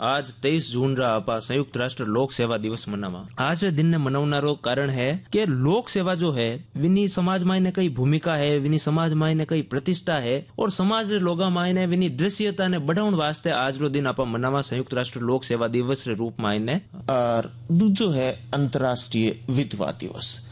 आज 23 जून रा आपा संयुक्त राष्ट्र लोक सेवा दिवस मनावा। आज दिन ने मनावनारो कारण है कि लोक सेवा जो है विनी समाज मायने कई भूमिका है, विनी समाज मायने कई प्रतिष्ठा है और समाज रे लोगा मायने विनी दृश्यता ने बढ़ाउण वास्ते आज रो दिन आपा मनावा संयुक्त राष्ट्र लोक सेवा दिवस रे रूप मायने। और दूजो है अंतर्राष्ट्रीय विधवा दिवस।